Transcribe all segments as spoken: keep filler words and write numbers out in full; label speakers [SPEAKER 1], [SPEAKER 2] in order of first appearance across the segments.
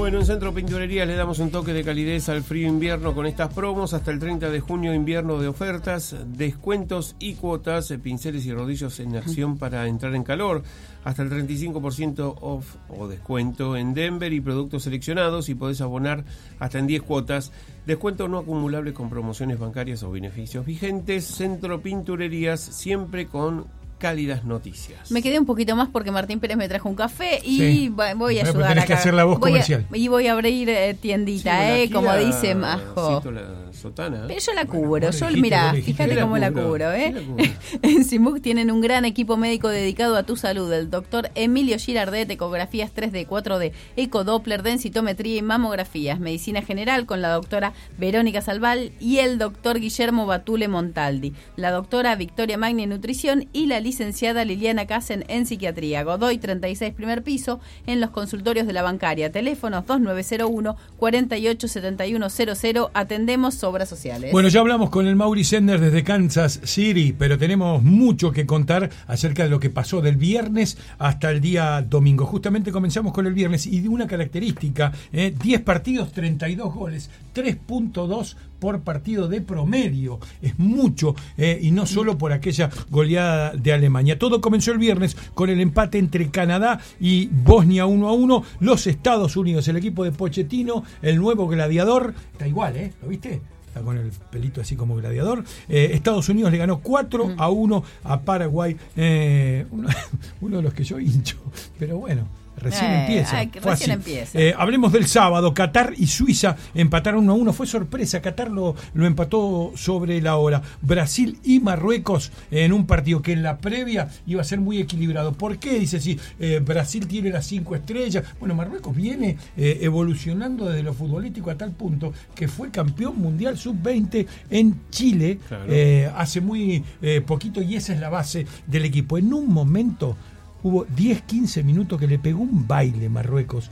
[SPEAKER 1] Bueno, en Centro Pinturerías le damos un toque de calidez al frío invierno con estas promos. Hasta el treinta de junio, invierno de ofertas, descuentos y cuotas, pinceles y rodillos en acción para entrar en calor. Hasta el treinta y cinco por ciento off o descuento en Denver y productos seleccionados, y podés abonar hasta en diez cuotas. Descuento no acumulable con promociones bancarias o beneficios vigentes. Centro Pinturerías, siempre con cálidas noticias.
[SPEAKER 2] Me quedé un poquito más porque Martín Pérez me trajo un café y
[SPEAKER 3] sí.
[SPEAKER 2] voy a
[SPEAKER 3] Pero
[SPEAKER 2] ayudar
[SPEAKER 3] tenés
[SPEAKER 2] acá.
[SPEAKER 3] que hacer la voz
[SPEAKER 2] voy
[SPEAKER 3] comercial.
[SPEAKER 2] A, y voy a abrir eh, tiendita,
[SPEAKER 1] sí,
[SPEAKER 2] eh, como
[SPEAKER 1] la,
[SPEAKER 2] dice Majo.
[SPEAKER 1] la sotana.
[SPEAKER 2] Pero yo la cubro,
[SPEAKER 3] bueno,
[SPEAKER 2] yo
[SPEAKER 3] dijiste,
[SPEAKER 2] mirá,
[SPEAKER 3] dijiste,
[SPEAKER 2] fíjate cómo la cubro, ¿eh? En Simuk tienen un gran equipo médico dedicado a tu salud. El doctor Emilio Girardet, ecografías tres D, cuatro D, ecodoppler, densitometría y mamografías. Medicina general con la doctora Verónica Salval y el doctor Guillermo Batule Montaldi. La doctora Victoria Magni, nutrición, y la licenciada Liliana Casen en psiquiatría. Godoy treinta y seis, primer piso, en los consultorios de la bancaria. Teléfonos dos nueve cero uno, cuatro ocho siete uno cero cero. Atendemos obras sociales.
[SPEAKER 3] Bueno, ya hablamos con el Mauri Sender desde Kansas City, pero tenemos mucho que contar acerca de lo que pasó del viernes hasta el día domingo. Justamente comenzamos con el viernes y de una característica, eh, diez partidos, treinta y dos goles, tres punto dos por partido de promedio. Es mucho, eh, y no solo por aquella goleada de Alemania. Todo comenzó el viernes con el empate entre Canadá y Bosnia uno a uno. Los Estados Unidos, el equipo de Pochettino, el nuevo gladiador, está igual, ¿eh? ¿Lo viste? Está con el pelito así como gladiador. Eh, Estados Unidos le ganó cuatro a uno a Paraguay. Eh, uno, uno de los que yo hincho, pero bueno. Recién
[SPEAKER 2] eh,
[SPEAKER 3] empieza.
[SPEAKER 2] Ay, recién empieza.
[SPEAKER 3] Eh, hablemos del sábado. Qatar y Suiza empataron uno a uno. Fue sorpresa. Qatar lo, lo empató sobre la hora. Brasil y Marruecos en un partido que en la previa iba a ser muy equilibrado. ¿Por qué? Dice, si eh, Brasil tiene las cinco estrellas. Bueno, Marruecos viene eh, evolucionando desde lo futbolístico a tal punto que fue campeón mundial sub veinte en Chile, claro. eh, hace muy eh, poquito, y esa es la base del equipo. En un momento hubo diez, quince minutos que le pegó un baile Marruecos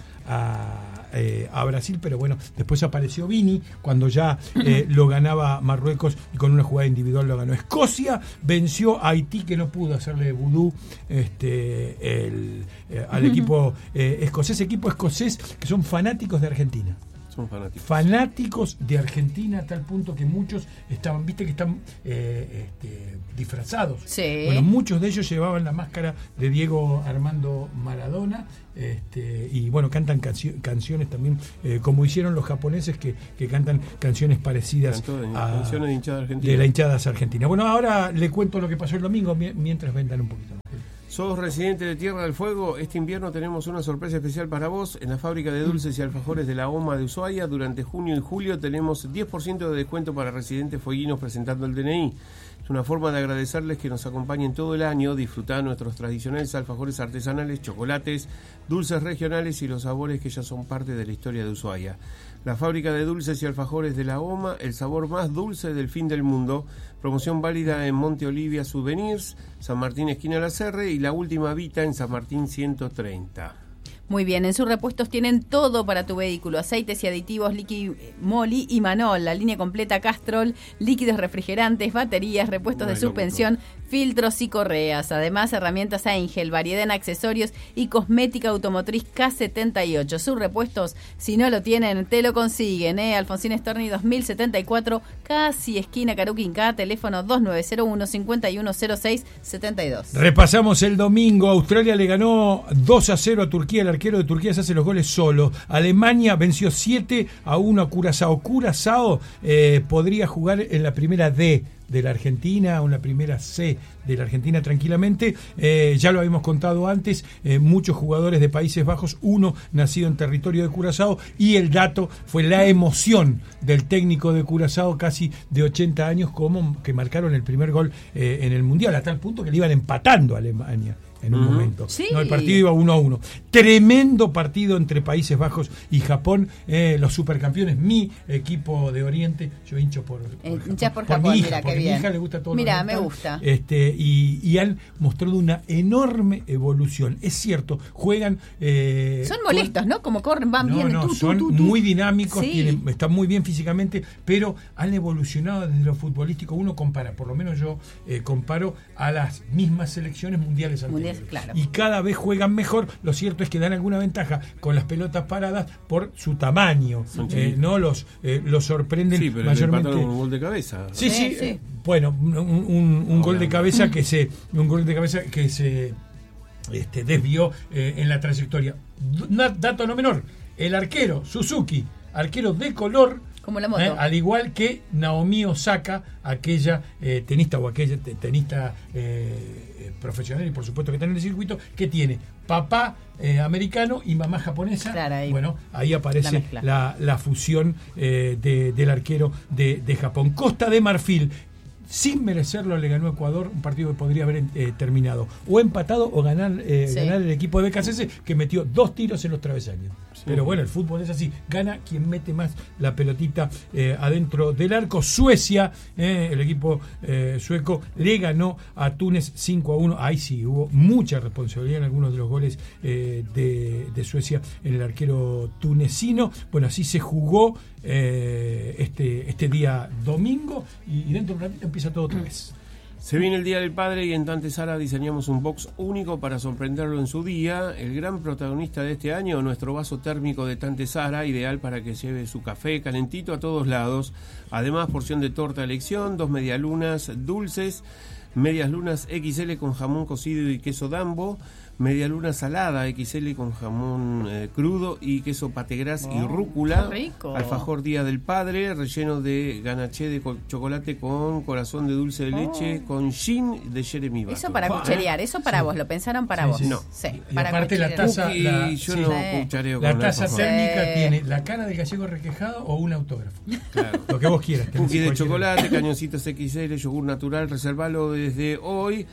[SPEAKER 3] a, eh, a Brasil, pero bueno, después apareció Vini cuando ya eh, lo ganaba Marruecos, y con una jugada individual lo ganó. Escocia venció a Haití, que no pudo hacerle vudú este, el, eh, al equipo eh, escocés, equipo escocés que son fanáticos de Argentina.
[SPEAKER 1] Son fanáticos.
[SPEAKER 3] Fanáticos de Argentina, a tal punto que muchos estaban, viste que están eh, este, disfrazados.
[SPEAKER 2] Sí.
[SPEAKER 3] Bueno, muchos de ellos llevaban la máscara de Diego Armando Maradona, este, y bueno, cantan cancio- canciones también, eh, como hicieron los japoneses que, que cantan canciones parecidas
[SPEAKER 1] de,
[SPEAKER 3] a
[SPEAKER 1] canciones de hinchada argentina.
[SPEAKER 3] de la hinchada argentina. Bueno, ahora le cuento lo que pasó el domingo mientras vendan un poquito más.
[SPEAKER 1] ¿Sos residente de Tierra del Fuego? Este invierno tenemos una sorpresa especial para vos. En la fábrica de dulces y alfajores de la OMA de Ushuaia, durante junio y julio tenemos diez por ciento de descuento para residentes fueguinos presentando el D N I. Es una forma de agradecerles que nos acompañen todo el año, disfrutar nuestros tradicionales alfajores artesanales, chocolates, dulces regionales y los sabores que ya son parte de la historia de Ushuaia. La fábrica de dulces y alfajores de la OMA, el sabor más dulce del fin del mundo. Promoción válida en Monte Olivia Souvenirs, San Martín esquina La Serre, y la última Vita en San Martín ciento treinta.
[SPEAKER 2] Muy bien, en sus repuestos tienen todo para tu vehículo: aceites y aditivos Liqui Moly y Manol, la línea completa Castrol, líquidos refrigerantes, baterías, repuestos de suspensión, filtros y correas. Además, herramientas Angel, variedad en accesorios y cosmética automotriz K setenta y ocho. Sus repuestos, si no lo tienen, te lo consiguen, ¿eh? Alfonsín Storni dos mil setenta y cuatro, casi esquina Caruquinca, teléfono dos nueve cero uno, cinco uno cero seis, siete dos.
[SPEAKER 3] Repasamos el domingo. Australia le ganó dos a cero a Turquía. El arquero de Turquía se hace los goles solo. Alemania venció siete a uno a Curazao. Curazao eh, podría jugar en la primera D de la Argentina o en la primera C de la Argentina tranquilamente. Eh, ya lo habíamos contado antes, eh, muchos jugadores de Países Bajos, uno nacido en territorio de Curazao, y el dato fue la emoción del técnico de Curazao, casi de ochenta años, como que marcaron el primer gol eh, en el Mundial, a tal punto que le iban empatando a Alemania en un uh-huh. momento.
[SPEAKER 2] Sí.
[SPEAKER 3] No, el partido iba uno a uno. Tremendo partido entre Países Bajos y Japón, eh, los supercampeones, mi equipo de Oriente. Yo hincho por, por
[SPEAKER 2] eh,
[SPEAKER 3] Japón,
[SPEAKER 2] por Japón,
[SPEAKER 3] por mi hija,
[SPEAKER 2] mira,
[SPEAKER 3] porque
[SPEAKER 2] qué bien.
[SPEAKER 3] a mi hija le gusta todo.
[SPEAKER 2] Mira, me gusta.
[SPEAKER 3] Este, y, y han mostrado una enorme evolución. Es cierto, juegan... Eh,
[SPEAKER 2] son molestos, ¿no? Como corren, van
[SPEAKER 3] no,
[SPEAKER 2] bien.
[SPEAKER 3] No,
[SPEAKER 2] tú,
[SPEAKER 3] son
[SPEAKER 2] tú, tú,
[SPEAKER 3] muy dinámicos,
[SPEAKER 2] sí.
[SPEAKER 3] tienen, están muy bien físicamente, pero han evolucionado desde lo futbolístico. Uno compara, por lo menos yo eh, comparo a las mismas selecciones mundiales anteriores.
[SPEAKER 2] es, claro.
[SPEAKER 3] Y cada vez juegan mejor. Lo cierto es que dan alguna ventaja con las pelotas paradas por su tamaño. Eh, no los, eh, los sorprenden
[SPEAKER 1] sí, pero
[SPEAKER 3] mayormente.
[SPEAKER 1] Le un gol de cabeza.
[SPEAKER 3] Sí, sí.
[SPEAKER 2] sí, sí.
[SPEAKER 3] Eh, bueno, un, un, un gol de cabeza que se, un gol de cabeza que se este, desvió eh, en la trayectoria. D- dato no menor, el arquero Suzuki, arquero de color,
[SPEAKER 2] como la moto.
[SPEAKER 3] Eh, al igual que Naomi Osaka, aquella eh, tenista o aquella te- tenista eh, profesional y por supuesto que está en el circuito, que tiene papá eh, americano y mamá japonesa.
[SPEAKER 2] Claro, ahí.
[SPEAKER 3] Bueno, ahí aparece
[SPEAKER 2] La
[SPEAKER 3] la, la fusión eh, de, del arquero de, de Japón. Costa de Marfil, sin merecerlo, le ganó a Ecuador, un partido que podría haber eh, terminado o empatado o ganar, eh,
[SPEAKER 2] Sí.
[SPEAKER 3] ganar el equipo de B K C S, que metió dos tiros en los travesaños. Sí. Pero bueno, el fútbol es así, gana quien mete más la pelotita eh, adentro del arco. Suecia, eh, el equipo eh, sueco, le ganó a Túnez cinco a uno. Ahí sí, hubo mucha responsabilidad en algunos de los goles eh, de, de Suecia en el arquero tunecino. Bueno, así se jugó eh, este, este día domingo y, y dentro de un ratito empieza todo otra vez.
[SPEAKER 1] Se viene el Día del Padre y en Tante Sara diseñamos un box único para sorprenderlo en su día. El gran protagonista de este año, nuestro vaso térmico de Tante Sara, ideal para que lleve su café calentito a todos lados. Además, porción de torta a elección, dos medialunas dulces, medias lunas equis ele con jamón cocido y queso dambo, media luna salada equis ele con jamón eh, crudo y queso pategras oh, y rúcula,
[SPEAKER 2] rico.
[SPEAKER 1] Alfajor Día del Padre relleno de ganaché de co- chocolate con corazón de dulce de leche oh. con gin de Jeremy Bato.
[SPEAKER 2] Eso para
[SPEAKER 1] oh,
[SPEAKER 2] cucharear, eso para
[SPEAKER 3] sí.
[SPEAKER 2] vos, lo pensaron para
[SPEAKER 3] sí,
[SPEAKER 2] vos.
[SPEAKER 3] sí.
[SPEAKER 1] No.
[SPEAKER 2] Sí,
[SPEAKER 3] y
[SPEAKER 2] para
[SPEAKER 3] aparte la taza,
[SPEAKER 1] Cookie,
[SPEAKER 3] la,
[SPEAKER 1] yo
[SPEAKER 3] sí.
[SPEAKER 1] no
[SPEAKER 2] sí.
[SPEAKER 1] cuchareo
[SPEAKER 3] La
[SPEAKER 1] con
[SPEAKER 3] taza
[SPEAKER 1] alfajor.
[SPEAKER 3] térmica
[SPEAKER 2] Sí.
[SPEAKER 3] tiene la cana del gallego requejado o un autógrafo.
[SPEAKER 1] Claro.
[SPEAKER 3] Lo que vos quieras.
[SPEAKER 1] Cookie de chocolate, cañoncitos equis ele, yogur natural, reservalo desde hoy.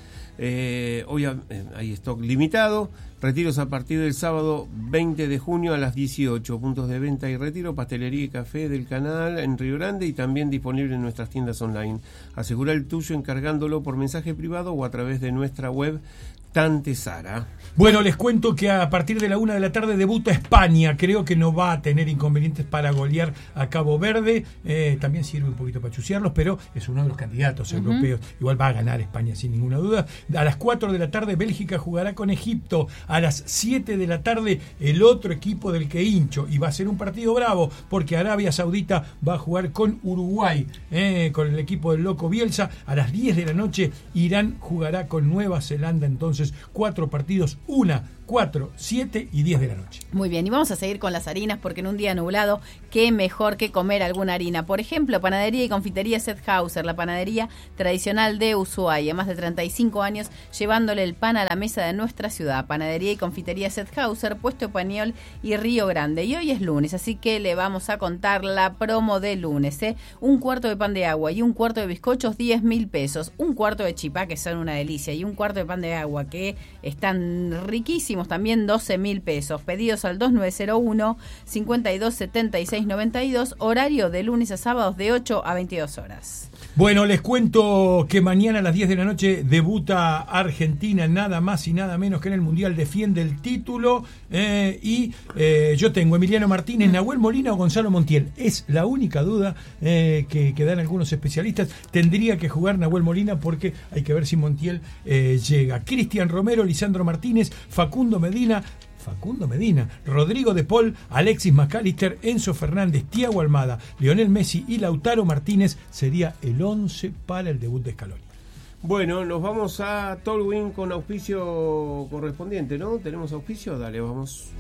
[SPEAKER 1] Eh, hoy eh, hay stock limitado. Retiros a partir del sábado veinte de junio a las dieciocho. Puntos de venta y retiro, pastelería y café del canal en Río Grande y también disponible en nuestras tiendas online. Asegura el tuyo encargándolo por mensaje privado o a través de nuestra web Tante Sara.
[SPEAKER 3] Bueno, les cuento que a partir de la una de la tarde debuta España. Creo que no va a tener inconvenientes para golear a Cabo Verde. Eh, también sirve un poquito para chusearlos, pero es uno de los candidatos uh-huh. europeos. Igual va a ganar España sin ninguna duda. A las cuatro de la tarde Bélgica jugará con Egipto. A las siete de la tarde el otro equipo del que hincho. Y va a ser un partido bravo porque Arabia Saudita va a jugar con Uruguay, eh, con el equipo del Loco Bielsa. A las diez de la noche Irán jugará con Nueva Zelanda. Entonces, cuatro partidos, una, cuatro, siete y diez de la noche.
[SPEAKER 2] Muy bien, y vamos a seguir con las harinas porque en un día nublado, qué mejor que comer alguna harina. Por ejemplo, Panadería y Confitería Sethauser, la panadería tradicional de Ushuaia, más de treinta y cinco años llevándole el pan a la mesa de nuestra ciudad. Panadería y Confitería Sethauser, Puesto Español y Río Grande. Y hoy es lunes, así que le vamos a contar la promo de lunes. ¿eh? Un cuarto de pan de agua y un cuarto de bizcochos, diez mil pesos. Un cuarto de chipá, que son una delicia, y un cuarto de pan de agua, que están riquísimos también, doce mil pesos. Pedidos al dos nueve cero uno, cincuenta y dos setenta y seis noventa y dos, horario de lunes a sábados de ocho a veintidós horas.
[SPEAKER 3] Bueno, les cuento que mañana a las diez de la noche debuta Argentina, nada más y nada menos que en el Mundial, defiende el título eh, y eh, yo tengo Emiliano Martínez, Nahuel Molina o Gonzalo Montiel. Es la única duda eh, que, que dan algunos especialistas. Tendría que jugar Nahuel Molina porque hay que ver si Montiel eh, llega. Cristian Romero, Lisandro Martínez, Facundo Medina, Facundo Medina, Rodrigo de Paul, Alexis McAllister, Enzo Fernández, Thiago Almada, Lionel Messi y Lautaro Martínez sería el once para el debut de Scaloni.
[SPEAKER 1] Bueno, nos vamos a Tolwyn con auspicio correspondiente, ¿no? ¿Tenemos auspicio? Dale, vamos.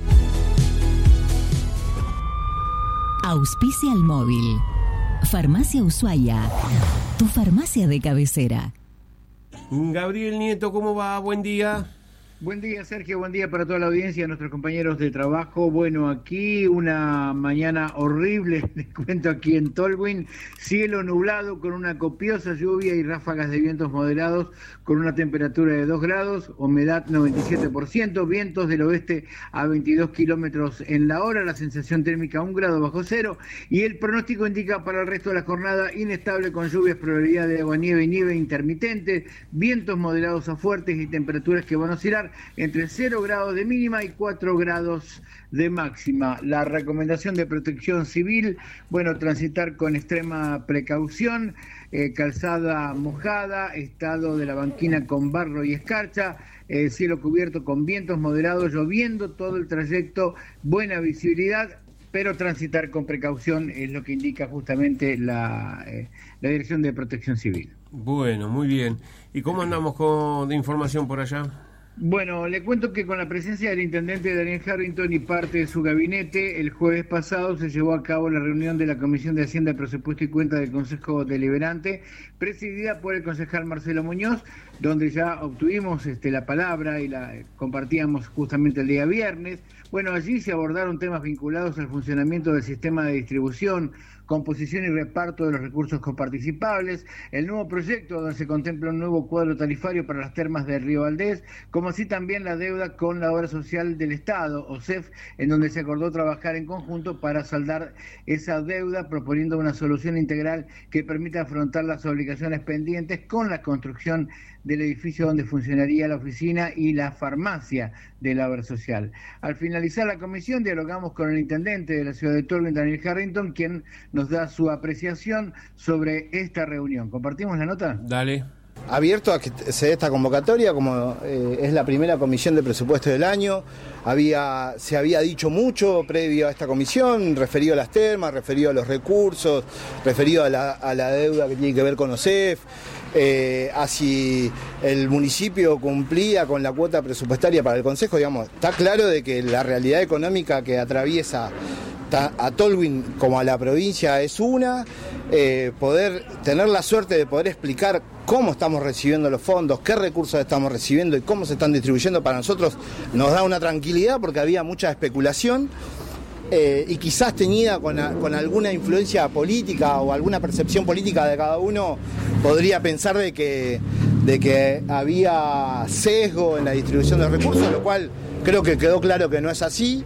[SPEAKER 4] Auspicia al móvil. Farmacia Ushuaia, tu farmacia de cabecera.
[SPEAKER 1] Gabriel Nieto, ¿cómo va? Buen día.
[SPEAKER 5] Buen día, Sergio, buen día para toda la audiencia, nuestros compañeros de trabajo. Bueno, aquí una mañana horrible, les cuento aquí en Tolwyn, cielo nublado con una copiosa lluvia y ráfagas de vientos moderados con una temperatura de dos grados, humedad noventa y siete por ciento, vientos del oeste a veintidós kilómetros en la hora, la sensación térmica un grado bajo cero y el pronóstico indica para el resto de la jornada inestable con lluvias, probabilidad de aguanieve y nieve intermitente, vientos moderados a fuertes y temperaturas que van a oscilar estar entre cero grados de mínima y cuatro grados de máxima. La recomendación de Protección Civil, bueno, transitar con extrema precaución, eh, calzada mojada, estado de la banquina con barro y escarcha, eh, cielo cubierto con vientos moderados, lloviendo todo el trayecto, buena visibilidad, pero transitar con precaución es lo que indica justamente la, eh, la Dirección de Protección Civil.
[SPEAKER 1] Bueno, muy bien. ¿Y cómo andamos con de información por allá?
[SPEAKER 5] Bueno, le cuento que con la presencia del intendente Daniel Harrington y parte de su gabinete, el jueves pasado se llevó a cabo la reunión de la Comisión de Hacienda, Presupuesto y Cuenta del Consejo Deliberante, presidida por el concejal Marcelo Muñoz, donde ya obtuvimos este, la palabra y la compartíamos justamente el día viernes. Bueno, allí se abordaron temas vinculados al funcionamiento del sistema de distribución, composición y reparto de los recursos coparticipables, el nuevo proyecto donde se contempla un nuevo cuadro tarifario para las termas de Río Valdés, como así también la deuda con la obra social del Estado, O S E F, en donde se acordó trabajar en conjunto para saldar esa deuda, proponiendo una solución integral que permita afrontar las obligaciones pendientes con la construcción del edificio donde funcionaría la oficina y la farmacia de la obra social. Al finalizar la comisión dialogamos con el intendente de la ciudad de Tolwyn, Daniel Harrington, quien nos da su apreciación sobre esta reunión. ¿Compartimos la nota?
[SPEAKER 1] Dale.
[SPEAKER 6] Abierto a que se dé esta convocatoria, como eh, es la primera comisión de presupuesto del año. Había, se había dicho mucho previo a esta comisión, referido a las termas, referido a los recursos, referido a la, a la deuda que tiene que ver con O S E F, eh, a si el municipio cumplía con la cuota presupuestaria para el Consejo. Digamos, está claro de que la realidad económica que atraviesa a Tolwyn como a la provincia es una, eh, poder tener la suerte de poder explicar cómo estamos recibiendo los fondos, qué recursos estamos recibiendo y cómo se están distribuyendo, para nosotros nos da una tranquilidad, porque había mucha especulación eh, y quizás teñida con, a, con alguna influencia política o alguna percepción política de cada uno, podría pensar de que, de que había sesgo en la distribución de los recursos, lo cual creo que quedó claro que no es así.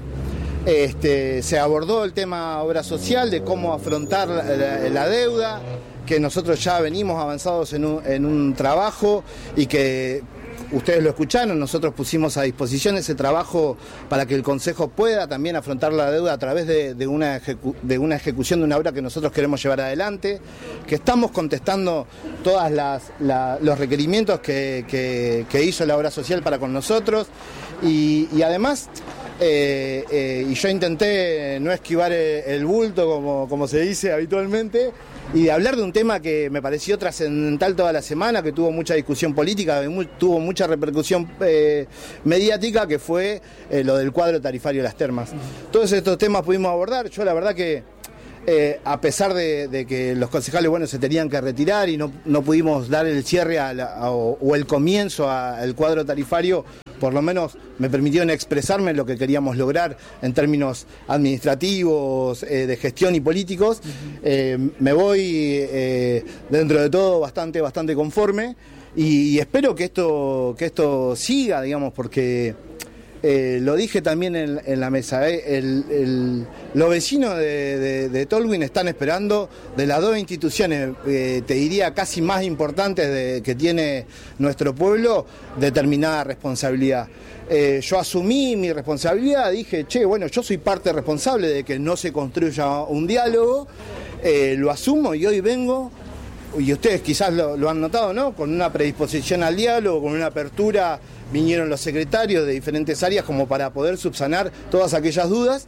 [SPEAKER 6] Este, se abordó el tema obra social, de cómo afrontar la, la, la deuda, que nosotros ya venimos avanzados en un, en un trabajo y que ustedes lo escucharon, nosotros pusimos a disposición ese trabajo para que el Consejo pueda también afrontar la deuda a través de, de, una, ejecu de una ejecución de una obra que nosotros queremos llevar adelante, que estamos contestando todos la, los requerimientos que, que, que hizo la obra social para con nosotros y, y además... Eh, eh, y yo intenté no esquivar el, el bulto, como, como se dice habitualmente, y de hablar de un tema que me pareció trascendental toda la semana, que tuvo mucha discusión política, que muy, tuvo mucha repercusión eh, mediática, que fue eh, lo del cuadro tarifario de las termas. Todos estos temas pudimos abordar. Yo la verdad que Eh, a pesar de, de que los concejales bueno se tenían que retirar y no, no pudimos dar el cierre a la, a, o, o el comienzo al cuadro tarifario, por lo menos me permitieron expresarme lo que queríamos lograr en términos administrativos, eh, de gestión y políticos. Eh, me voy eh, dentro de todo bastante, bastante conforme y, y espero que esto, que esto siga, digamos, porque... Eh, lo dije también en, en la mesa, eh, el, el, los vecinos de, de, de Tolwyn están esperando de las dos instituciones, eh, te diría casi más importantes de, que tiene nuestro pueblo, determinada responsabilidad. Eh, yo asumí mi responsabilidad, dije, che, bueno, yo soy parte responsable de que no se construya un diálogo, eh, lo asumo y hoy vengo, y ustedes quizás lo, lo han notado, ¿no?, con una predisposición al diálogo, con una apertura. Vinieron los secretarios de diferentes áreas como para poder subsanar todas aquellas dudas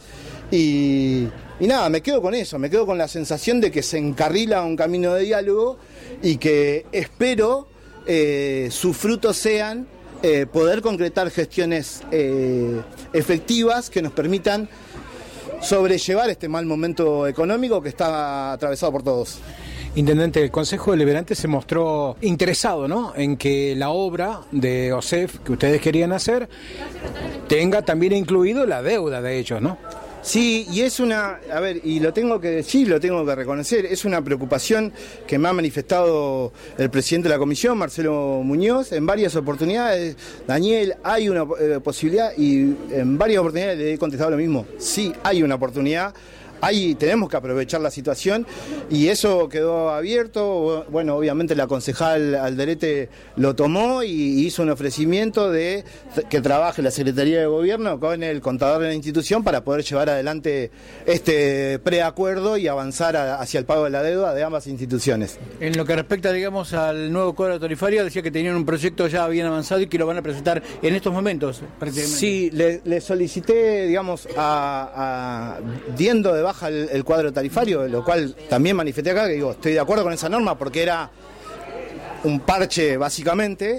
[SPEAKER 6] y, y nada, me quedo con eso, me quedo con la sensación de que se encarrila un camino de diálogo y que espero eh, sus frutos sean eh, poder concretar gestiones eh, efectivas que nos permitan sobrellevar este mal momento económico que está atravesado por todos.
[SPEAKER 7] Intendente, el Consejo Deliberante se mostró interesado, ¿no?, en que la obra de O S E F que ustedes querían hacer tenga también incluido la deuda de ellos, ¿no?
[SPEAKER 6] Sí, y es una, a ver, y lo tengo que decir, lo tengo que reconocer, es una preocupación que me ha manifestado el presidente de la comisión, Marcelo Muñoz, en varias oportunidades. Daniel, hay una eh, posibilidad, y en varias oportunidades le he contestado lo mismo, sí, hay una oportunidad. Ahí tenemos que aprovechar la situación y eso quedó abierto. Bueno, obviamente la concejal Alderete lo tomó y hizo un ofrecimiento de que trabaje la Secretaría de Gobierno con el contador de la institución para poder llevar adelante este preacuerdo y avanzar a, hacia el pago de la deuda de ambas instituciones.
[SPEAKER 8] En lo que respecta, digamos, al nuevo cuadro tarifario, decía que tenían un proyecto ya bien avanzado y que lo van a presentar en estos momentos, prácticamente.
[SPEAKER 6] Sí, le, le solicité, digamos, a, a diendo de baja el, el cuadro tarifario, lo cual también manifesté acá, que digo, estoy de acuerdo con esa norma porque era un parche básicamente,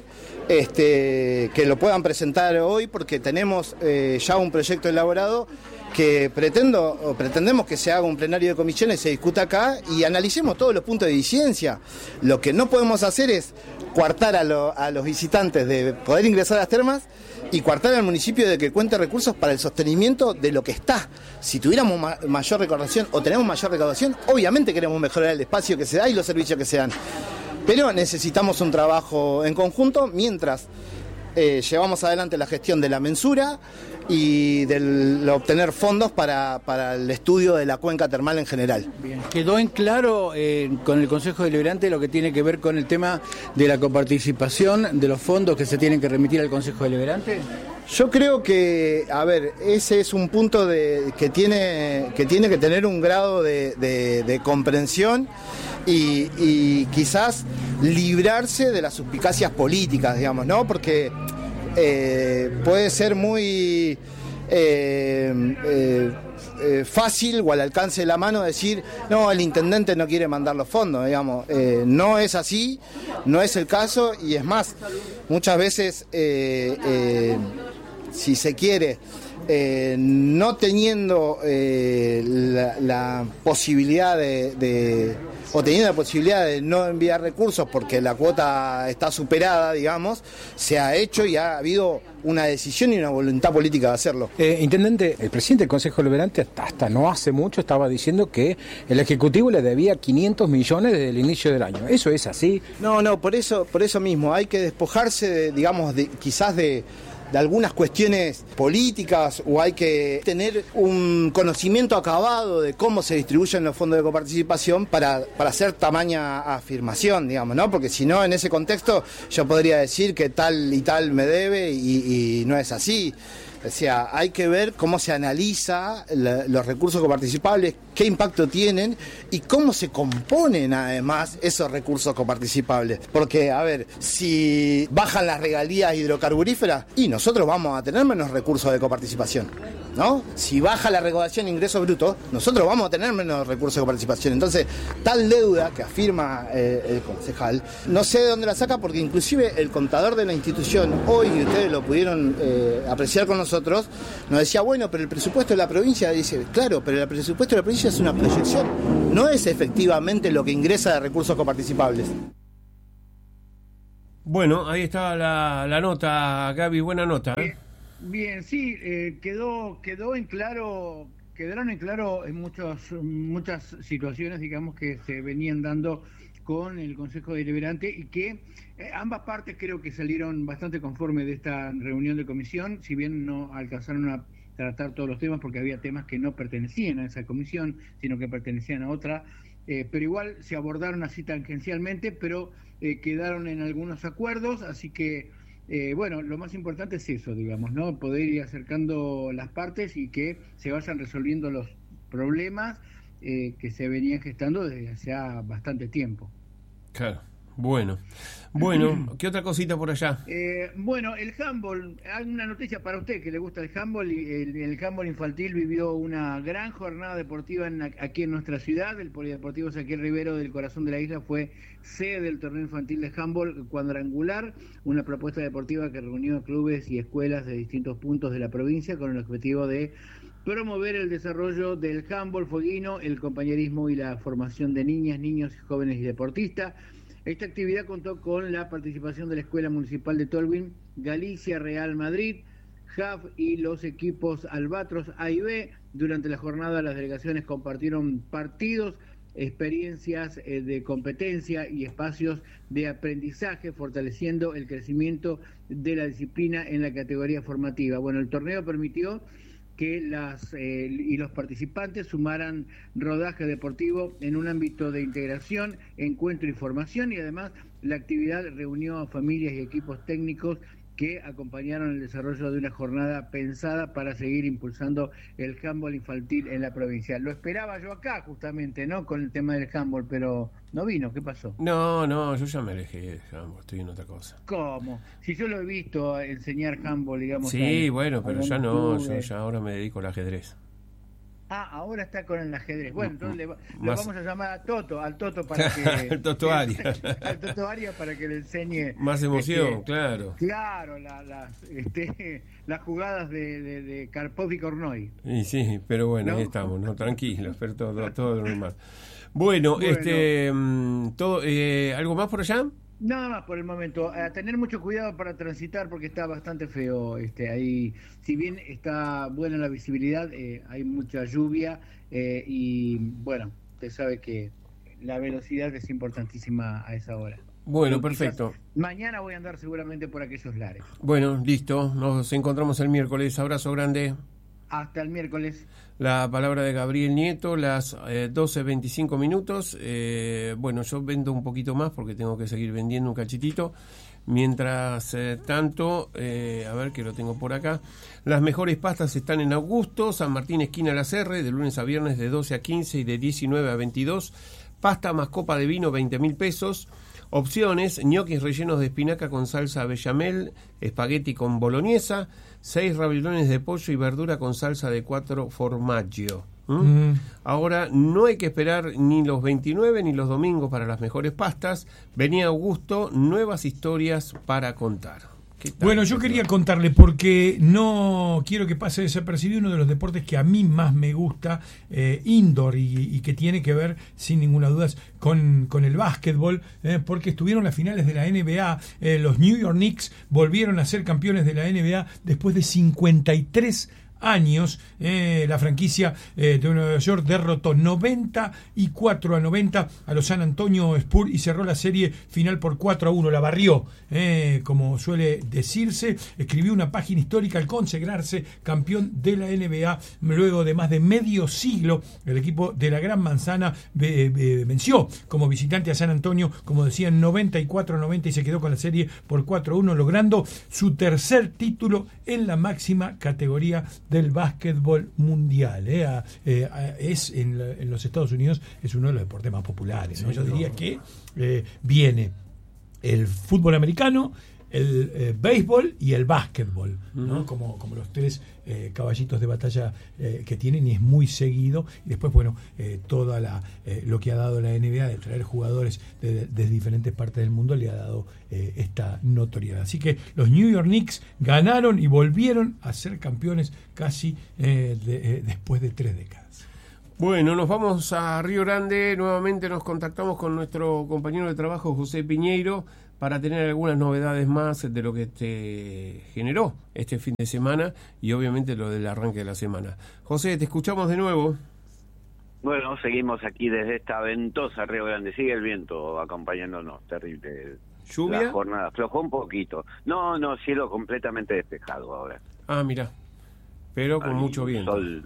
[SPEAKER 6] este, que lo puedan presentar hoy porque tenemos eh, ya un proyecto elaborado que pretendo o pretendemos que se haga un plenario de comisiones, se discuta acá y analicemos todos los puntos de disidencia. Lo que no podemos hacer es coartar a, lo, a los visitantes de poder ingresar a las termas y coartar al municipio de que cuente recursos para el sostenimiento de lo que está. Si tuviéramos ma- mayor recaudación o tenemos mayor recaudación, obviamente queremos mejorar el espacio que se da y los servicios que se dan. Pero necesitamos un trabajo en conjunto mientras eh, llevamos adelante la gestión de la mensura y de obtener fondos para, para el estudio de la cuenca termal en general.
[SPEAKER 8] Bien. Quedó en claro eh, con el Consejo Deliberante lo que tiene que ver con el tema de la coparticipación de los fondos que se tienen que remitir al Consejo Deliberante.
[SPEAKER 6] Yo creo que, a ver, ese es un punto de, que, tiene, que tiene que tener un grado de, de, de comprensión y, y quizás librarse de las suspicacias políticas, digamos, ¿no? Porque eh, puede ser muy eh, eh, eh, fácil o al alcance de la mano decir, no, el intendente no quiere mandar los fondos, digamos. Eh, no es así, no es el caso y es más, muchas veces... Eh, eh, si se quiere, eh, no teniendo eh, la, la posibilidad de, de, o teniendo la posibilidad de no enviar recursos porque la cuota está superada, digamos, se ha hecho y ha habido una decisión y una voluntad política de hacerlo.
[SPEAKER 7] Eh, Intendente, el presidente del Consejo Deliberante hasta, hasta no hace mucho estaba diciendo que el Ejecutivo le debía quinientos millones desde el inicio del año. ¿Eso es así?
[SPEAKER 6] No, no, por eso, por eso mismo, hay que despojarse, de, digamos, de, quizás de... de algunas cuestiones políticas o hay que tener un conocimiento acabado de cómo se distribuyen los fondos de coparticipación para, para hacer tamaña afirmación, digamos, ¿no? Porque si no, en ese contexto yo podría decir que tal y tal me debe y, y no es así. O sea, hay que ver cómo se analiza la, los recursos coparticipables, qué impacto tienen y cómo se componen además esos recursos coparticipables. Porque, a ver, si bajan las regalías hidrocarburíferas, y nosotros vamos a tener menos recursos de coparticipación, ¿no? Si baja la recaudación de ingresos brutos, nosotros vamos a tener menos recursos de coparticipación. Entonces, tal deuda que afirma eh, el concejal, no sé de dónde la saca, porque inclusive el contador de la institución, hoy ustedes lo pudieron eh, apreciar con nosotros, nos decía, bueno, pero el presupuesto de la provincia, dice, claro, pero el presupuesto de la provincia es una proyección, no es efectivamente lo que ingresa de recursos coparticipables.
[SPEAKER 1] Bueno, ahí está la, la nota, Gaby, buena nota. ¿eh?
[SPEAKER 5] Bien, sí, eh, quedó quedó en claro, quedaron en claro en muchos, muchas situaciones, digamos, que se venían dando con el Consejo Deliberante y que eh, ambas partes creo que salieron bastante conformes de esta reunión de comisión, si bien no alcanzaron a tratar todos los temas porque había temas que no pertenecían a esa comisión, sino que pertenecían a otra, eh, pero igual se abordaron así tangencialmente, pero eh, quedaron en algunos acuerdos, así que eh, bueno, lo más importante es eso, digamos, ¿no? Poder ir acercando las partes y que se vayan resolviendo los problemas eh, que se venían gestando desde hace bastante tiempo.
[SPEAKER 1] Claro, bueno. Bueno, ¿qué otra cosita por allá?
[SPEAKER 5] Eh, bueno, el handball, hay una noticia para usted que le gusta el handball. El, el handball infantil vivió una gran jornada deportiva en, aquí en nuestra ciudad. El Polideportivo Ezequiel Rivero del corazón de la isla fue sede del torneo infantil de handball cuadrangular, una propuesta deportiva que reunió a clubes y escuelas de distintos puntos de la provincia con el objetivo de promover el desarrollo del handball fueguino, el compañerismo y la formación de niñas, niños, jóvenes y deportistas. Esta actividad contó con la participación de la Escuela Municipal de Tolwyn, Galicia Real Madrid, J A F y los equipos Albatros A y B. Durante la jornada las delegaciones compartieron partidos, experiencias eh, de competencia y espacios de aprendizaje, fortaleciendo el crecimiento de la disciplina en la categoría formativa. Bueno, el torneo permitió que las eh, y los participantes sumaran rodaje deportivo en un ámbito de integración, encuentro y formación, y además la actividad reunió a familias y equipos técnicos que acompañaron el desarrollo de una jornada pensada para seguir impulsando el handball infantil en la provincia. Lo esperaba yo acá justamente, ¿no? Con el tema del handball, pero no vino. ¿Qué pasó?
[SPEAKER 1] No, no, yo ya me alejé de handball, estoy en otra cosa.
[SPEAKER 5] ¿Cómo? Si yo lo he visto enseñar handball, digamos.
[SPEAKER 1] Sí,
[SPEAKER 5] al,
[SPEAKER 1] bueno, pero ya no, yo ya ahora me dedico al ajedrez.
[SPEAKER 5] Ah, ahora está con el ajedrez. Bueno, entonces le, va, le
[SPEAKER 1] Más...
[SPEAKER 5] vamos a llamar a Toto, al Toto para que...
[SPEAKER 1] al Toto Arias.
[SPEAKER 5] al Toto Arias para que le enseñe...
[SPEAKER 1] Más emoción,
[SPEAKER 5] este,
[SPEAKER 1] claro.
[SPEAKER 5] Claro, la, la, este, las jugadas de, de, de Karpov y Kornoy.
[SPEAKER 1] Y sí, pero bueno, ¿no? Ahí estamos, ¿no? Tranquilos, pero todo, todo normal. Bueno,
[SPEAKER 5] bueno,
[SPEAKER 1] este... todo eh, ¿algo más por allá?
[SPEAKER 5] Nada más por el momento. A tener mucho cuidado para transitar porque está bastante feo. Este, ahí, si bien está buena la visibilidad, eh, hay mucha lluvia eh, y bueno, usted sabe que la velocidad es importantísima a esa hora.
[SPEAKER 1] Bueno,
[SPEAKER 5] Pero
[SPEAKER 1] perfecto.
[SPEAKER 5] Mañana voy a andar seguramente por aquellos lares.
[SPEAKER 1] Bueno, listo. Nos encontramos el miércoles. Abrazo grande.
[SPEAKER 5] Hasta el miércoles.
[SPEAKER 1] La palabra de Gabriel Nieto, las eh, doce veinticinco minutos. Eh, bueno, yo vendo un poquito más porque tengo que seguir vendiendo un cachitito. Mientras eh, tanto, eh, a ver que lo tengo por acá. Las mejores pastas están en Augusto, San Martín, esquina Las R, de lunes a viernes de doce a quince y de diecinueve a veintidós. Pasta más copa de vino, veinte mil pesos. Opciones: ñoquis rellenos de espinaca con salsa bechamel, espagueti con boloñesa, seis ravioles de pollo y verdura con salsa de cuatro formaggio. ¿Mm? Mm. Ahora no hay que esperar ni los veintinueve ni los domingos para las mejores pastas. Venía Augusto, nuevas historias para contar.
[SPEAKER 3] Bueno, yo quería contarle, porque no quiero que pase desapercibido uno de los deportes que a mí más me gusta, eh, indoor, y, y que tiene que ver, sin ninguna duda, con, con el básquetbol, eh, porque estuvieron las finales de la N B A, eh, los New York Knicks volvieron a ser campeones de la N B A después de cincuenta y tres años. Eh, la franquicia eh, de Nueva York derrotó noventa y cuatro a noventa a los San Antonio Spurs y cerró la serie final por cuatro a uno, la barrió, eh, como suele decirse. Escribió una página histórica al consagrarse campeón de la N B A luego de más de medio siglo. El equipo de la Gran Manzana eh, eh, venció como visitante a San Antonio, como decían, noventa y cuatro a noventa, y se quedó con la serie por cuatro a uno, logrando su tercer título en la máxima categoría del básquetbol mundial. ¿eh? Eh, es en, en los Estados Unidos es uno de los deportes más populares, ¿no? Yo diría que eh, viene el fútbol americano, el eh, béisbol y el básquetbol, ¿no? Uh-huh. como, como los tres eh, caballitos de batalla eh, que tienen, y es muy seguido. Y después, bueno, eh, toda la eh, lo que ha dado la N B A de traer jugadores de, de, de diferentes partes del mundo le ha dado eh, esta notoriedad. Así que los New York Knicks ganaron y volvieron a ser campeones casi eh, de, eh, después de tres décadas.
[SPEAKER 1] Bueno, nos vamos a Río Grande. Nuevamente nos contactamos con nuestro compañero de trabajo, José Piñeiro, para tener algunas novedades más de lo que te generó este fin de semana y obviamente lo del arranque de la semana. José, te escuchamos de nuevo.
[SPEAKER 9] Bueno, seguimos aquí desde esta ventosa Río Grande. Sigue el viento acompañándonos, terrible.
[SPEAKER 1] ¿Lluvia?
[SPEAKER 9] La jornada aflojó un poquito. No, no, cielo completamente despejado ahora.
[SPEAKER 1] Ah, mira, pero con
[SPEAKER 9] Hay
[SPEAKER 1] mucho
[SPEAKER 9] un
[SPEAKER 1] viento.
[SPEAKER 9] Sol,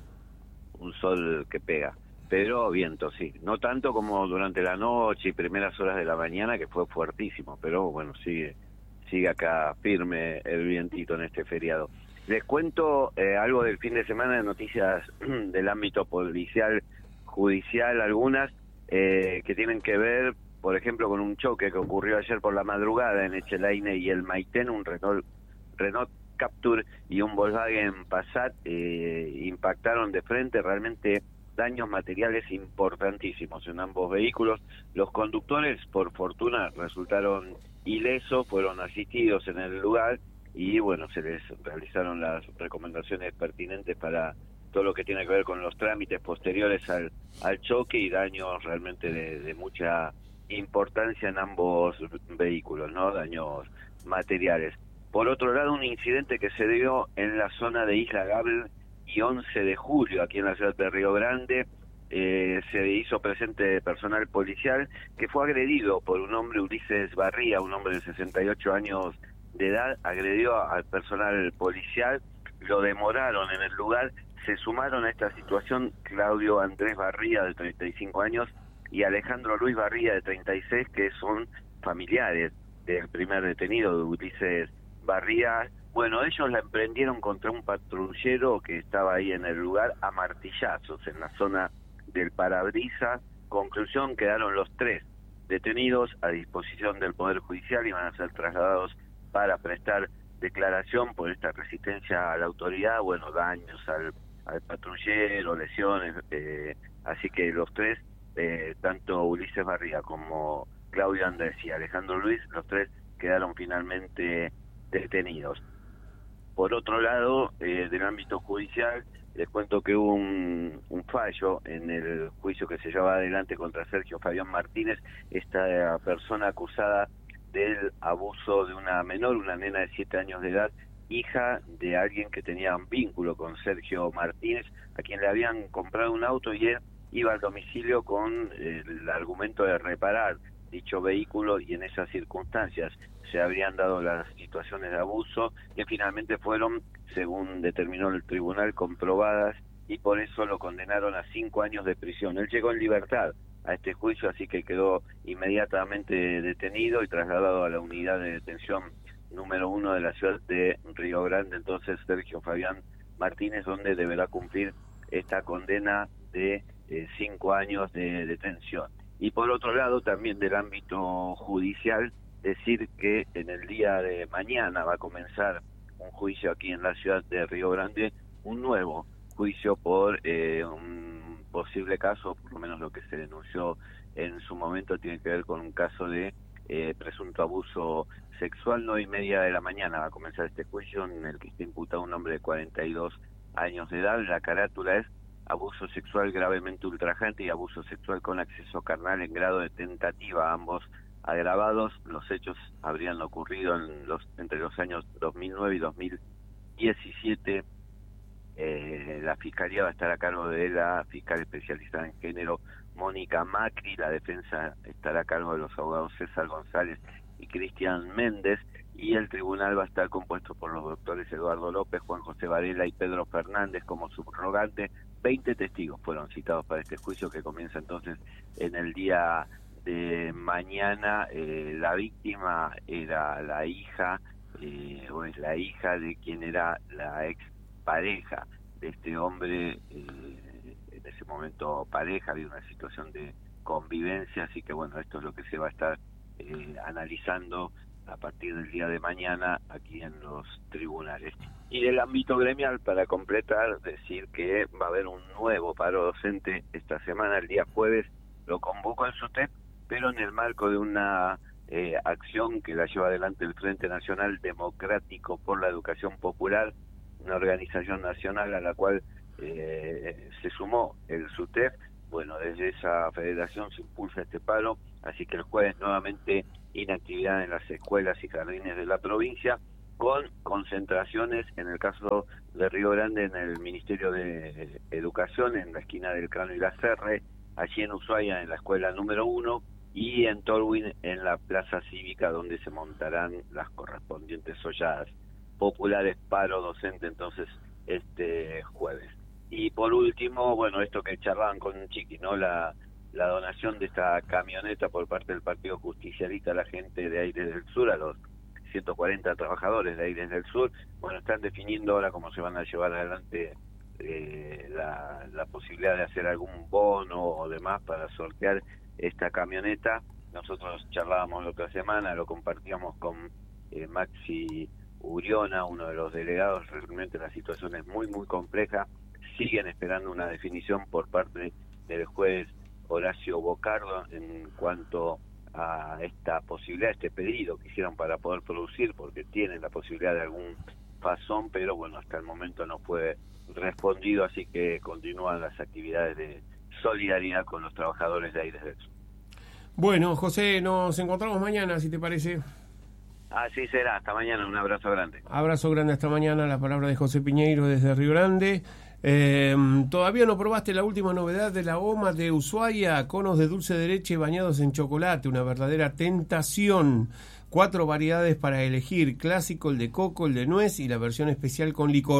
[SPEAKER 9] un sol que pega. Pero viento, sí. No tanto como durante la noche y primeras horas de la mañana, que fue fuertísimo. Pero bueno, sigue sigue acá firme el vientito en este feriado. Les cuento eh, algo del fin de semana de noticias del ámbito policial, judicial, algunas eh, que tienen que ver, por ejemplo, con un choque que ocurrió ayer por la madrugada en Echelaine y el Maitén. Un Renault, Renault Captur y un Volkswagen Passat eh, impactaron de frente, realmente daños materiales importantísimos en ambos vehículos. Los conductores, por fortuna, resultaron ilesos, fueron asistidos en el lugar y bueno, se les realizaron las recomendaciones pertinentes para todo lo que tiene que ver con los trámites posteriores al, al choque, y daños realmente de, de mucha importancia en ambos vehículos, ¿no? Daños materiales. Por otro lado, un incidente que se dio en la zona de Isla Gabel y once de julio, aquí en la ciudad de Río Grande, eh, se hizo presente personal policial que fue agredido por un hombre, Ulises Barría, un hombre de sesenta y ocho años de edad, agredió al personal policial, lo demoraron en el lugar, se sumaron a esta situación Claudio Andrés Barría, de treinta y cinco años, y Alejandro Luis Barría, de treinta y seis, que son familiares del primer detenido, de Ulises Barría. Bueno, ellos la emprendieron contra un patrullero que estaba ahí en el lugar a martillazos en la zona del Parabrisa. Conclusión, quedaron los tres detenidos a disposición del Poder Judicial y van a ser trasladados para prestar declaración por esta resistencia a la autoridad, bueno, daños al, al patrullero, lesiones, eh, así que los tres, eh, tanto Ulises Barría como Claudio Andrés y Alejandro Luis, los tres quedaron finalmente detenidos. Por otro lado, eh, del ámbito judicial, les cuento que hubo un, un fallo en el juicio que se llevaba adelante contra Sergio Fabián Martínez, esta persona acusada del abuso de una menor, una nena de siete años de edad, hija de alguien que tenía un vínculo con Sergio Martínez, a quien le habían comprado un auto y él iba al domicilio con el argumento de reparar dicho vehículo, y en esas circunstancias se habrían dado las situaciones de abuso que finalmente fueron, según determinó el tribunal, comprobadas, y por eso lo condenaron a cinco años de prisión. Él llegó en libertad a este juicio, así que quedó inmediatamente detenido y trasladado a la unidad de detención número uno de la ciudad de Río Grande, entonces Sergio Fabián Martínez, donde deberá cumplir esta condena de eh, cinco años de detención. Y por otro lado, también del ámbito judicial, decir que en el día de mañana va a comenzar un juicio aquí en la ciudad de Río Grande, un nuevo juicio por eh, un posible caso, por lo menos lo que se denunció en su momento tiene que ver con un caso de eh, presunto abuso sexual. Nueve y media de la mañana va a comenzar este juicio en el que está imputado un hombre de cuarenta y dos años de edad. La carátula es abuso sexual gravemente ultrajante y abuso sexual con acceso carnal en grado de tentativa, ambos agravados. Los hechos habrían ocurrido en los entre los años dos mil nueve y dos mil diecisiete. Eh, la fiscalía va a estar a cargo de la fiscal especializada en género Mónica Macri, la defensa estará a cargo de los abogados César González y Cristian Méndez, y el tribunal va a estar compuesto por los doctores Eduardo López, Juan José Varela y Pedro Fernández como subrogante. veinte testigos fueron citados para este juicio que comienza entonces en el día de mañana. Eh, la víctima era la hija, eh, o es la hija de quien era la ex pareja de este hombre, eh, en ese momento pareja, había una situación de convivencia, así que bueno, esto es lo que se va a estar eh, analizando a partir del día de mañana aquí en los tribunales. Y del ámbito gremial, para completar, decir que va a haber un nuevo paro docente esta semana, el día jueves, lo convocó el SUTEP, pero en el marco de una eh, acción que la lleva adelante el Frente Nacional Democrático por la Educación Popular, una organización nacional a la cual eh, se sumó el SUTEP. Bueno, desde esa federación se impulsa este paro, así que el jueves nuevamente inactividad en las escuelas y jardines de la provincia, con concentraciones, en el caso de Río Grande, en el Ministerio de Educación, en la esquina del Cano y la Serre, allí en Ushuaia, en la escuela número uno, y en Tolwyn, en la plaza cívica, donde se montarán las correspondientes holladas populares. Paro docente entonces este jueves. Y por último, bueno, esto que charlaban con Chiqui, ¿no? La, la donación de esta camioneta por parte del Partido Justicialista a la gente de Aires del Sur, a los ciento cuarenta trabajadores de Aires del Sur. Bueno, están definiendo ahora cómo se van a llevar adelante eh, la, la posibilidad de hacer algún bono o demás para sortear esta camioneta. Nosotros charlábamos la otra semana, lo compartíamos con eh, Maxi Uriona, uno de los delegados. Realmente la situación es muy, muy compleja. Siguen esperando una definición por parte del juez Horacio Bocardo en cuanto a esta posibilidad, este pedido que hicieron para poder producir, porque tienen la posibilidad de algún pasón, pero bueno, hasta el momento no fue respondido, así que continúan las actividades de solidaridad con los trabajadores de Aires del Sur.
[SPEAKER 1] Bueno, José, nos encontramos mañana, si te parece.
[SPEAKER 9] Así será, hasta mañana, un abrazo grande.
[SPEAKER 1] Abrazo grande hasta mañana, la palabra de José Piñeiro desde Río Grande. Eh, ¿Todavía no probaste la última novedad de la O M A de Ushuaia? Conos de dulce de leche bañados en chocolate, una verdadera tentación. Cuatro variedades para elegir: clásico, el de coco, el de nuez y la versión especial con licor.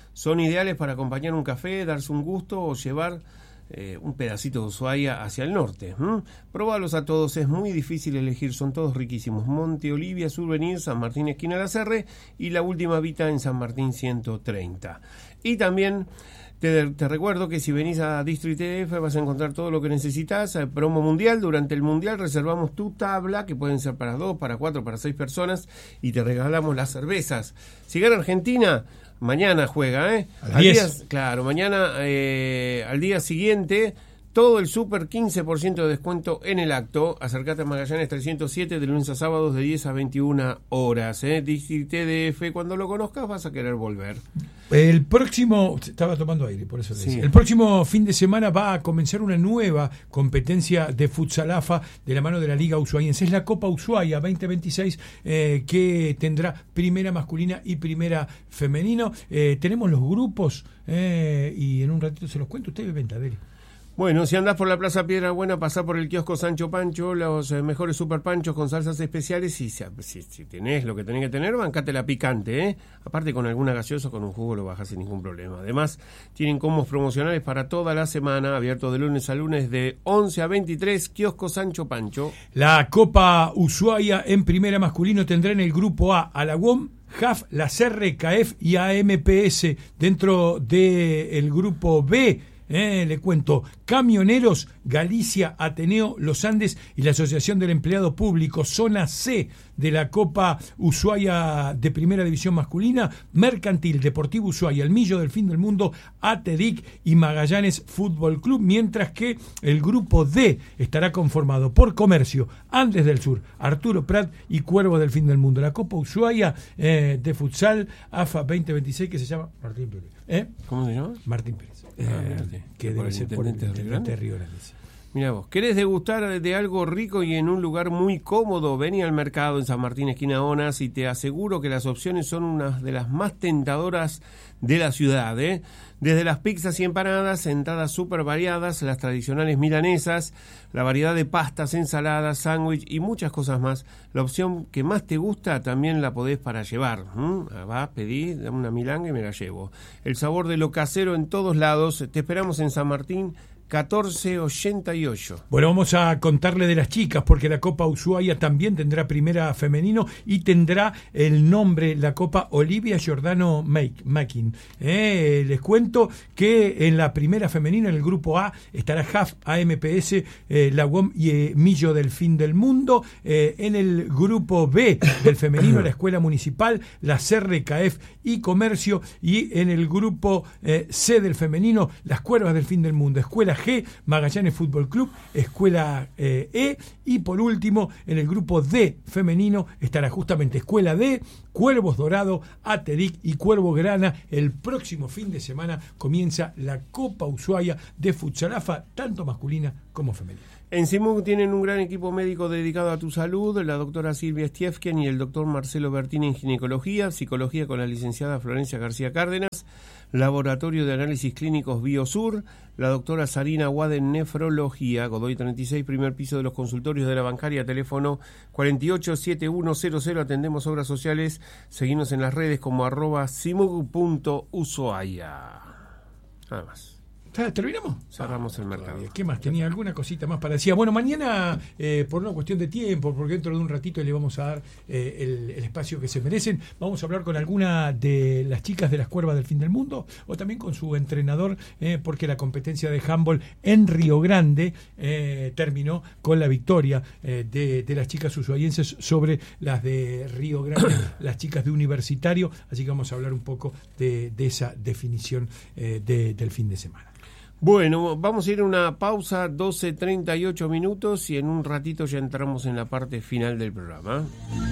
[SPEAKER 1] son ideales para acompañar un café, darse un gusto o llevar eh, un pedacito de Ushuaia hacia el norte. ¿Mm? Probalos a todos, es muy difícil elegir, son todos riquísimos. Monte Olivia, Survenir, San Martín, esquina La Serre, y La Última Vita en San Martín ciento treinta. Y también Te, te recuerdo que si venís a District T F vas a encontrar todo lo que necesitas. El promo mundial, durante el mundial reservamos tu tabla, que pueden ser para dos, para cuatro, para seis personas, y te regalamos las cervezas. Si gana Argentina, mañana juega, ¿eh? Al día, claro, mañana eh, al día siguiente, todo el súper, quince por ciento de descuento en el acto. Acercate a Magallanes trescientos siete de lunes a sábados de diez a veintiuna horas. ¿eh? District T D F, cuando lo conozcas vas a querer volver.
[SPEAKER 3] El próximo, estaba tomando aire, por eso le decía. Sí. El próximo fin de semana va a comenzar una nueva competencia de futsal A F A de la mano de la Liga Ushuaiense. Es la Copa Ushuaia veinte veintiséis, eh, que tendrá primera masculina y primera femenino. Eh, tenemos los grupos eh, y en un ratito se los cuento. Usted venta, Deli.
[SPEAKER 1] Bueno, si andás por la Plaza Piedra Buena, pasá por el kiosco Sancho Pancho, los eh, mejores super panchos con salsas especiales, y si, si, si tenés lo que tenés que tener, bancate la picante, ¿eh? Aparte, con alguna gaseosa, con un jugo lo bajás sin ningún problema. Además, tienen combos promocionales para toda la semana, abierto de lunes a lunes de once a veintitrés, kiosco Sancho Pancho.
[SPEAKER 3] La Copa Ushuaia en primera masculino tendrá en el grupo A a la U O M, J A F, la C E R, C A E F y A M P S. Dentro del grupo B, Eh, le cuento, Camioneros, Galicia, Ateneo, Los Andes y la Asociación del Empleado Público. Zona C de la Copa Ushuaia de Primera División Masculina, Mercantil, Deportivo Ushuaia, El Millo del Fin del Mundo, A T E D I C y Magallanes Fútbol Club, mientras que el grupo D estará conformado por Comercio, Andes del Sur, Arturo Prat y Cuervo del Fin del Mundo. La Copa Ushuaia eh, de futsal A F A veinte veintiséis, que se llama Martín Pérez. ¿Eh?
[SPEAKER 1] ¿Cómo se llama?
[SPEAKER 3] Martín Pérez. Eh, ah, que debe ser por el intendente de Río Grande.
[SPEAKER 1] Mira vos, ¿querés degustar de algo rico y en un lugar muy cómodo? Vení al mercado en San Martín, esquina Onas, y te aseguro que las opciones son unas de las más tentadoras de la ciudad, ¿eh? Desde las pizzas y empanadas, entradas súper variadas, las tradicionales milanesas, la variedad de pastas, ensaladas, sándwich y muchas cosas más. La opción que más te gusta también la podés para llevar. ¿Mm? Vas, pedí, dame una milanga y me la llevo. El sabor de lo casero en todos lados. Te esperamos en San Martín catorce ochenta y ocho.
[SPEAKER 3] Bueno, vamos a contarle de las chicas, porque la Copa Ushuaia también tendrá primera femenino y tendrá el nombre, la Copa Olivia Giordano Mackin. Eh, les cuento que en la primera femenina, en el grupo A, estará J A F, A M P S, eh, la U O M y eh, Millo del Fin del Mundo. Eh, en el grupo B del femenino, la Escuela Municipal, la C E R, C A E F y Comercio. Y en el grupo eh, C del femenino, las Cuervas del Fin del Mundo, Escuela G, Magallanes Fútbol Club, Escuela eh, E, y por último, en el grupo D femenino estará justamente Escuela D, Cuervos Dorado, A T E D I C y Cuervo Grana. El próximo fin de semana comienza la Copa Ushuaia de futsal A F A, tanto masculina como femenina.
[SPEAKER 1] En Simug tienen un gran equipo médico dedicado a tu salud, la doctora Silvia Stiefken y el doctor Marcelo Bertini en ginecología, psicología con la licenciada Florencia García Cárdenas, laboratorio de análisis clínicos Biosur, la doctora Sarina Aguad en nefrología, Godoy treinta y seis, primer piso de los consultorios de la bancaria, teléfono cuarenta y ocho setenta y uno cero cero, atendemos obras sociales, seguimos en las redes como arroba simug punto ushuaia. Nada más.
[SPEAKER 3] ¿Terminamos?
[SPEAKER 1] Cerramos el mercado.
[SPEAKER 3] ¿Qué más? ¿Tenía alguna cosita más para decir? Bueno, mañana, eh, por una cuestión de tiempo, porque dentro de un ratito le vamos a dar eh, el, el espacio que se merecen, vamos a hablar con alguna de las chicas de las Cuervas del Fin del Mundo, o también con su entrenador, eh, porque la competencia de handball en Río Grande eh, terminó con la victoria eh, de, de las chicas ushuaienses sobre las de Río Grande, las chicas de Universitario, así que vamos a hablar un poco de, de esa definición eh, de, del fin de semana.
[SPEAKER 1] Bueno, vamos a ir a una pausa, doce treinta y ocho minutos, y en un ratito ya entramos en la parte final del programa.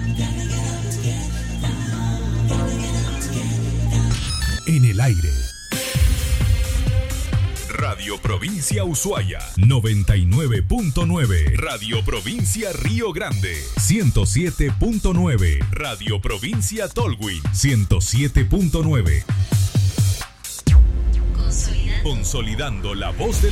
[SPEAKER 10] En el aire. Radio Provincia Ushuaia, noventa y nueve punto nueve. Radio Provincia Río Grande, ciento siete punto nueve. Radio Provincia Tolwyn, ciento siete punto nueve. Consolidando la voz de